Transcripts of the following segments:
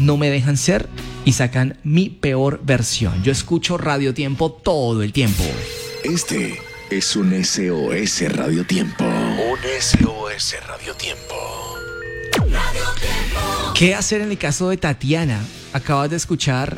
no me dejan ser y sacan mi peor versión. Yo escucho Radio Tiempo todo el tiempo. Este es un SOS Radio Tiempo. Un SOS Radio Tiempo. ¿Qué hacer en el caso de Tatiana? Acabas de escuchar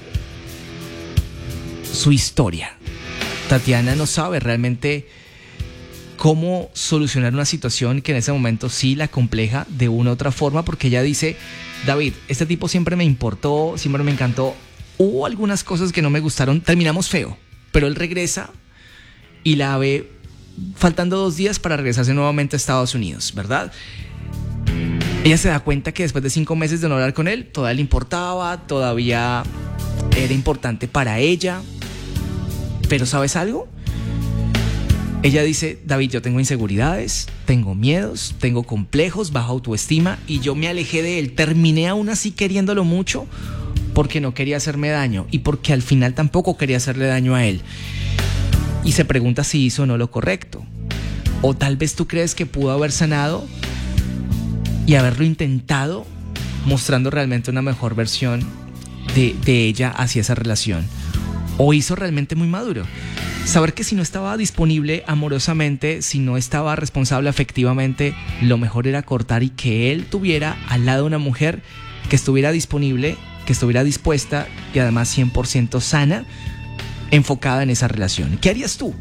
su historia. Tatiana no sabe realmente cómo solucionar una situación que en ese momento sí la compleja de una u otra forma, porque ella dice: David, este tipo siempre me importó, siempre me encantó. Hubo algunas cosas que no me gustaron, terminamos feo, pero él regresa y la ve faltando 2 días para regresarse nuevamente a Estados Unidos, ¿verdad? Ella se da cuenta que después de 5 meses de no hablar con él, todavía le importaba, todavía era importante para ella. Pero ¿sabes algo? Ella dice: David, yo tengo inseguridades, tengo miedos, tengo complejos, baja autoestima, y yo me alejé de él. Terminé aún así queriéndolo mucho porque no quería hacerme daño y porque al final tampoco quería hacerle daño a él. Y se pregunta si hizo o no lo correcto. O tal vez tú crees que pudo haber sanado y haberlo intentado, mostrando realmente una mejor versión de ella hacia esa relación. O hizo realmente muy maduro. Saber que si no estaba disponible amorosamente, si no estaba responsable afectivamente, lo mejor era cortar y que él tuviera al lado una mujer que estuviera disponible, que estuviera dispuesta y además 100% sana, enfocada en esa relación. ¿Qué harías tú?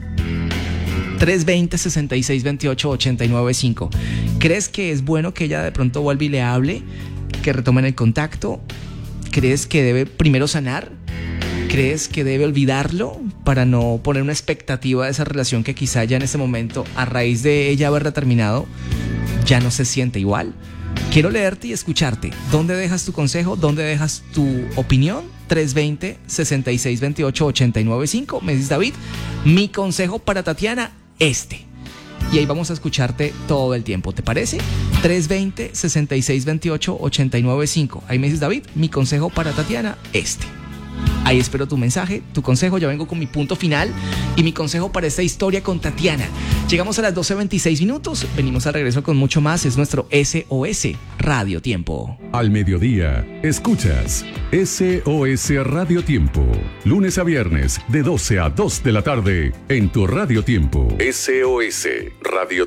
320-6628-895. ¿Crees que es bueno que ella de pronto vuelva y le hable? ¿Que retomen el contacto? ¿Crees que debe primero sanar? ¿Crees que debe olvidarlo para no poner una expectativa de esa relación que quizá ya en ese momento, a raíz de ella haberla terminado, ya no se siente igual? Quiero leerte y escucharte. ¿Dónde dejas tu consejo? ¿Dónde dejas tu opinión? 320-6628-895. Me dices: David, mi consejo para Tatiana, y ahí vamos a escucharte todo el tiempo, ¿te parece? 320-6628-895. Ahí me dices: David, mi consejo para Tatiana, Ahí espero tu mensaje, tu consejo. Ya vengo con mi punto final y mi consejo para esta historia con Tatiana. Llegamos a las 12:26 minutos. Venimos al regreso con mucho más. Es nuestro SOS Radio Tiempo. Al mediodía, escuchas SOS Radio Tiempo. Lunes a viernes, de 12 a 2 de la tarde, en tu Radio Tiempo. SOS Radio